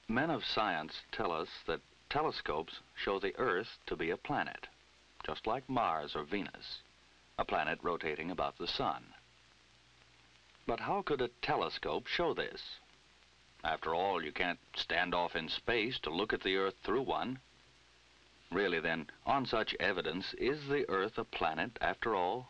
Men of science tell us that telescopes show the Earth to be a planet, just like Mars or Venus, a planet rotating about the sun. But how could a telescope show this? After all, you can't stand off in space to look at the Earth through one. Really then, on such evidence, is the Earth a planet after all?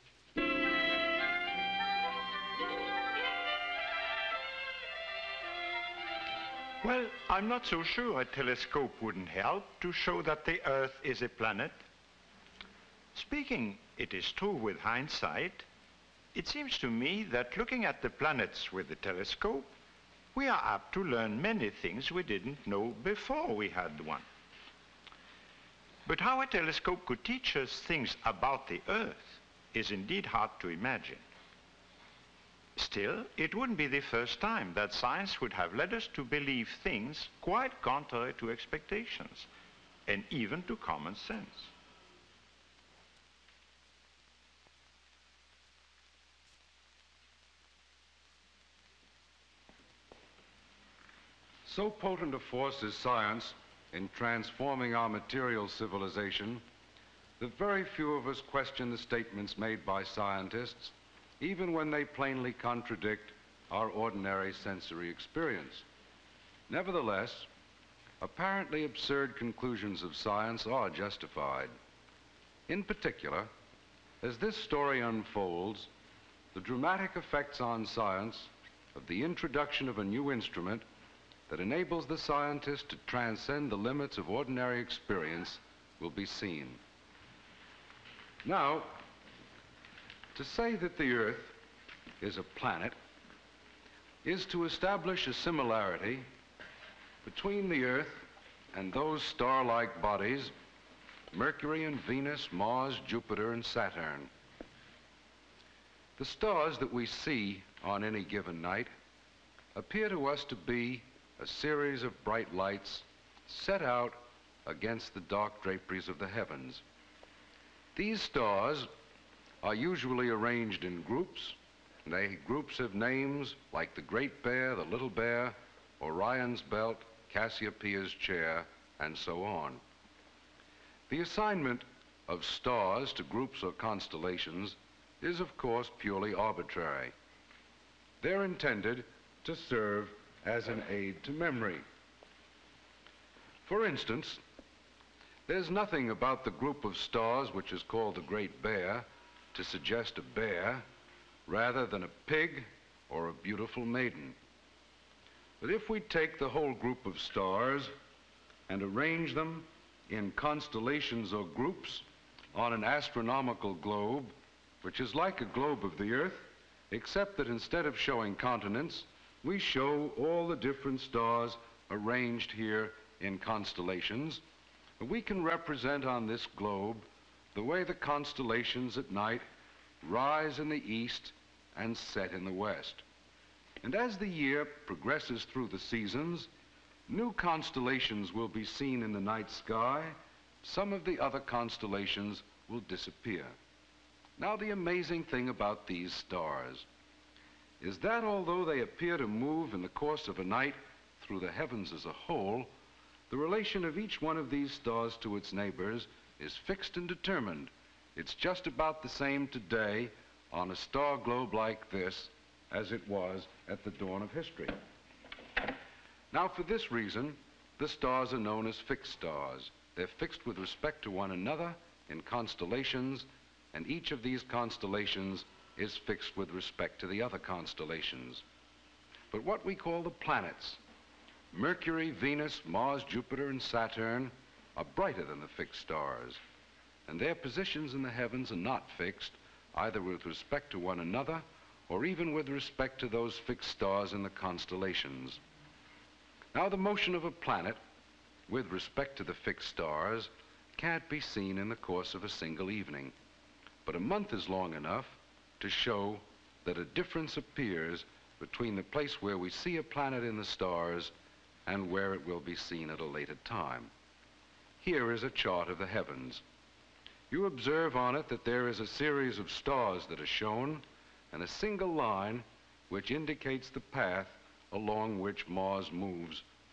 Well, I'm not so sure a telescope wouldn't help to show that the Earth is a planet. Speaking, it is true with hindsight, it seems to me that looking at the planets with the telescope, we are apt to learn many things we didn't know before we had one. But how a telescope could teach us things about the Earth is indeed hard to imagine. Still, it wouldn't be the first time that science would have led us to believe things quite contrary to expectations, and even to common sense. So potent a force is science in transforming our material civilization that very few of us question the statements made by scientists, even when they plainly contradict our ordinary sensory experience. Nevertheless, apparently absurd conclusions of science are justified. In particular, as this story unfolds, the dramatic effects on science of the introduction of a new instrument that enables the scientist to transcend the limits of ordinary experience will be seen. Now, to say that the Earth is a planet is to establish a similarity between the Earth and those star-like bodies, Mercury and Venus, Mars, Jupiter, and Saturn. The stars that we see on any given night appear to us to be a series of bright lights set out against the dark draperies of the heavens. These stars are usually arranged in groups. Groups have names like the Great Bear, the Little Bear, Orion's Belt, Cassiopeia's Chair, and so on. The assignment of stars to groups or constellations is, of course, purely arbitrary. They're intended to serve as an aid to memory. For instance, there's nothing about the group of stars which is called the Great Bear to suggest a bear rather than a pig or a beautiful maiden. But if we take the whole group of stars and arrange them in constellations or groups on an astronomical globe, which is like a globe of the Earth, except that instead of showing continents, we show all the different stars arranged here in constellations, we can represent on this globe the way the constellations at night rise in the east and set in the west. And as the year progresses through the seasons, new constellations will be seen in the night sky. Some of the other constellations will disappear. Now, the amazing thing about these stars is that although they appear to move in the course of a night through the heavens as a whole, the relation of each one of these stars to its neighbors is fixed and determined. It's just about the same today on a star globe like this as it was at the dawn of history. Now, for this reason, the stars are known as fixed stars. They're fixed with respect to one another in constellations, and each of these constellations is fixed with respect to the other constellations. But what we call the planets, Mercury, Venus, Mars, Jupiter, and Saturn, are brighter than the fixed stars, and their positions in the heavens are not fixed, either with respect to one another or even with respect to those fixed stars in the constellations. Now, the motion of a planet with respect to the fixed stars can't be seen in the course of a single evening, but a month is long enough to show that a difference appears between the place where we see a planet in the stars and where it will be seen at a later time. Here is a chart of the heavens. You observe on it that there is a series of stars that are shown and a single line which indicates the path along which Mars moves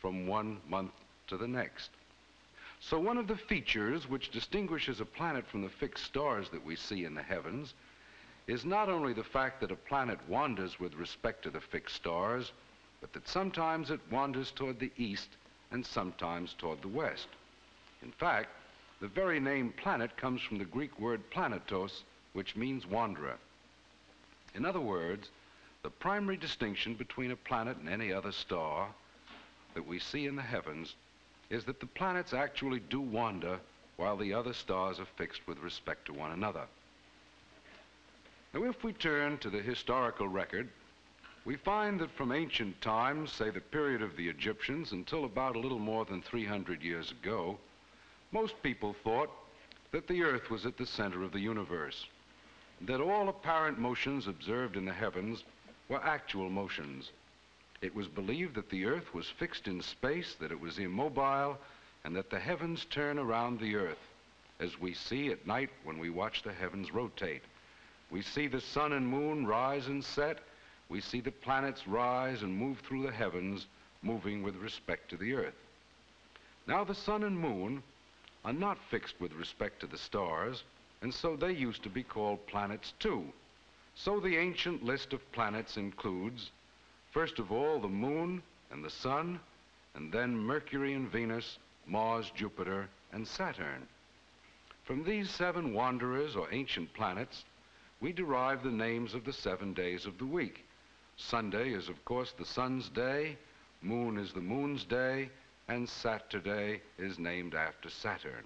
from one month to the next. So one of the features which distinguishes a planet from the fixed stars that we see in the heavens is not only the fact that a planet wanders with respect to the fixed stars, but that sometimes it wanders toward the east and sometimes toward the west. In fact, the very name planet comes from the Greek word planetos, which means wanderer. In other words, the primary distinction between a planet and any other star that we see in the heavens is that the planets actually do wander while the other stars are fixed with respect to one another. Now, if we turn to the historical record, we find that from ancient times, say the period of the Egyptians, until about a little more than 300 years ago, most people thought that the Earth was at the center of the universe, that all apparent motions observed in the heavens were actual motions. It was believed that the Earth was fixed in space, that it was immobile, and that the heavens turn around the Earth, as we see at night when we watch the heavens rotate. We see the sun and moon rise and set. We see the planets rise and move through the heavens, moving with respect to the Earth. Now, the sun and moon are not fixed with respect to the stars, and so they used to be called planets too. So the ancient list of planets includes, first of all, the moon and the sun, and then Mercury and Venus, Mars, Jupiter, and Saturn. From these 7 wanderers or ancient planets, we derive the names of the 7 days of the week. Sunday is, of course, the sun's day, moon is the moon's day, and Saturday is named after Saturn.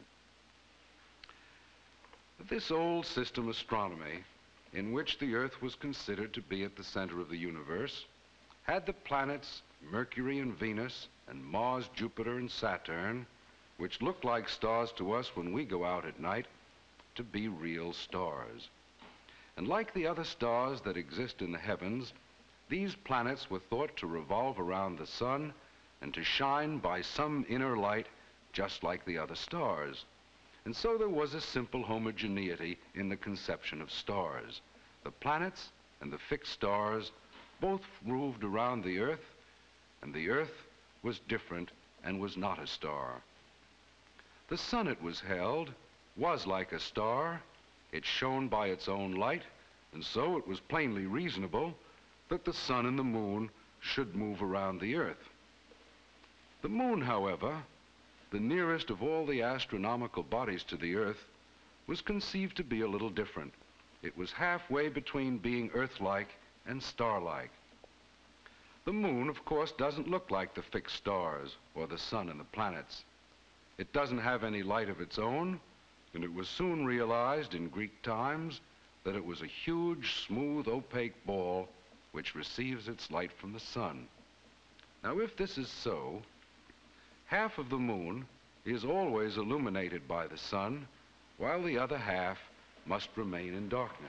This old system astronomy, in which the Earth was considered to be at the center of the universe, had the planets Mercury and Venus and Mars, Jupiter, and Saturn, which look like stars to us when we go out at night, to be real stars. And like the other stars that exist in the heavens, these planets were thought to revolve around the sun and to shine by some inner light just like the other stars. And so there was a simple homogeneity in the conception of stars. The planets and the fixed stars both moved around the Earth, and the Earth was different and was not a star. The sun, it was held, was like a star. It shone by its own light, and so it was plainly reasonable that the sun and the moon should move around the Earth. The moon, however, the nearest of all the astronomical bodies to the Earth, was conceived to be a little different. It was halfway between being Earth-like and star-like. The moon, of course, doesn't look like the fixed stars or the sun and the planets. It doesn't have any light of its own, and it was soon realized in Greek times that it was a huge, smooth, opaque ball which receives its light from the sun. Now, if this is so, half of the moon is always illuminated by the sun, while the other half must remain in darkness.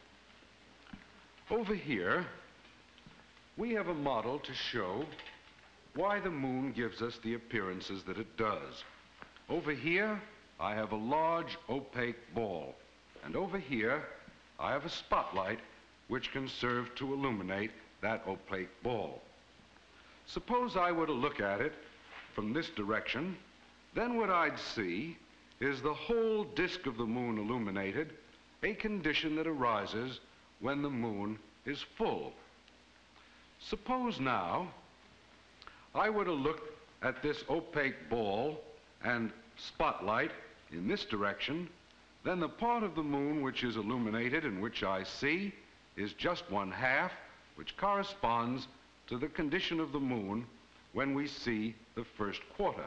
Over here, we have a model to show why the moon gives us the appearances that it does. Over here, I have a large opaque ball, and over here, I have a spotlight which can serve to illuminate that opaque ball. Suppose I were to look at it from this direction, then what I'd see is the whole disk of the moon illuminated, a condition that arises when the moon is full. Suppose now I were to look at this opaque ball and spotlight in this direction, then the part of the moon which is illuminated and which I see is just 1/2, which corresponds to the condition of the moon when we see the first quarter.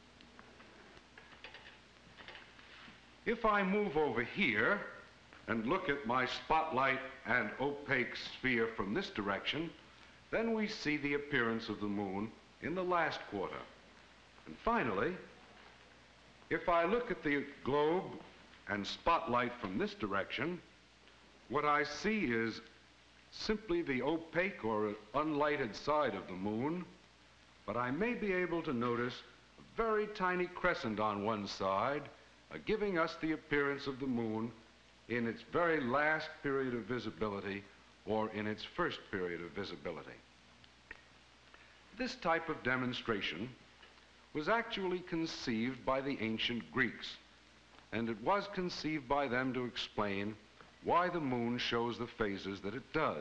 If I move over here and look at my spotlight and opaque sphere from this direction, then we see the appearance of the moon in the last quarter. And finally, if I look at the globe and spotlight from this direction, what I see is simply the opaque or unlighted side of the moon, but I may be able to notice a very tiny crescent on one side, giving us the appearance of the moon in its very last period of visibility or in its first period of visibility. This type of demonstration was actually conceived by the ancient Greeks, and it was conceived by them to explain why the moon shows the phases that it does.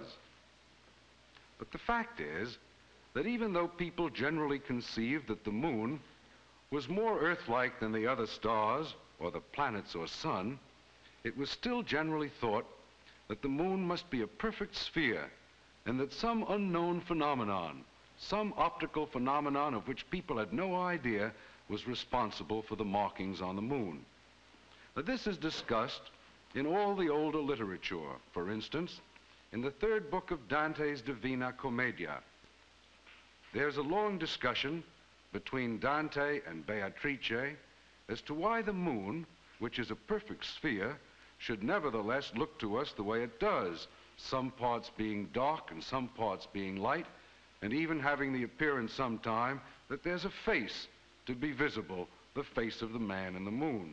But the fact is that even though people generally conceived that the moon was more Earth-like than the other stars or the planets or sun, it was still generally thought that the moon must be a perfect sphere and that some unknown phenomenon, some optical phenomenon of which people had no idea, was responsible for the markings on the moon. Now, this is discussed in all the older literature. For instance, in the third book of Dante's Divina Commedia, there's a long discussion between Dante and Beatrice as to why the moon, which is a perfect sphere, should nevertheless look to us the way it does, some parts being dark and some parts being light, and even having the appearance sometime that there's a face to be visible, the face of the man in the moon.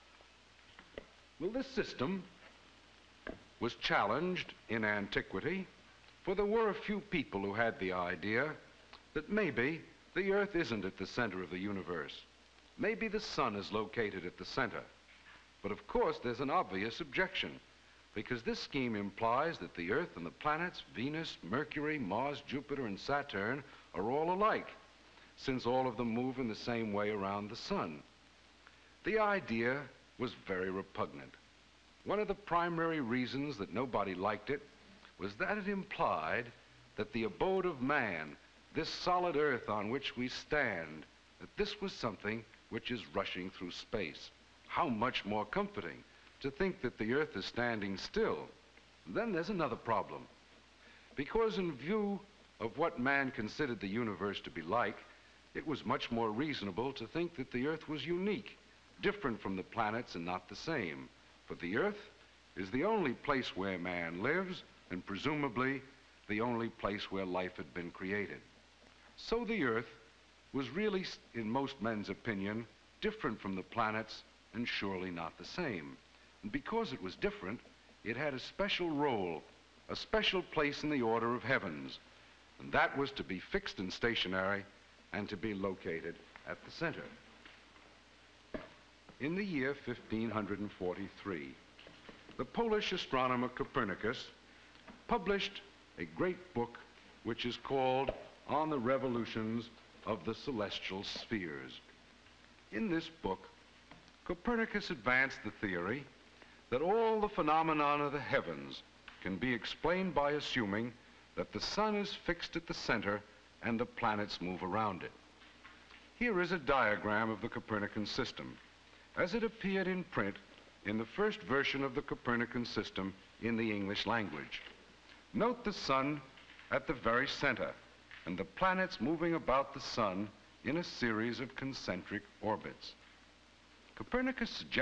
Well, this system was challenged in antiquity, for there were a few people who had the idea that maybe the Earth isn't at the center of the universe. Maybe the sun is located at the center. But of course, there's an obvious objection, because this scheme implies that the Earth and the planets, Venus, Mercury, Mars, Jupiter, and Saturn, are all alike, since all of them move in the same way around the sun. The idea was very repugnant. One of the primary reasons that nobody liked it was that it implied that the abode of man, this solid Earth on which we stand, that this was something which is rushing through space. How much more comforting to think that the Earth is standing still. Then there's another problem. Because in view of what man considered the universe to be like, it was much more reasonable to think that the Earth was unique, different from the planets and not the same. For the Earth is the only place where man lives, and presumably the only place where life had been created. So the Earth was really, in most men's opinion, different from the planets and surely not the same. And because it was different, it had a special role, a special place in the order of heavens, and that was to be fixed and stationary and to be located at the center. In the year 1543, the Polish astronomer Copernicus published a great book which is called On the Revolutions of the Celestial Spheres. In this book, Copernicus advanced the theory that all the phenomena of the heavens can be explained by assuming that the sun is fixed at the center and the planets move around it. Here is a diagram of the Copernican system as it appeared in print in the first version of the Copernican system in the English language. Note the sun at the very center and the planets moving about the sun in a series of concentric orbits. Copernicus suggested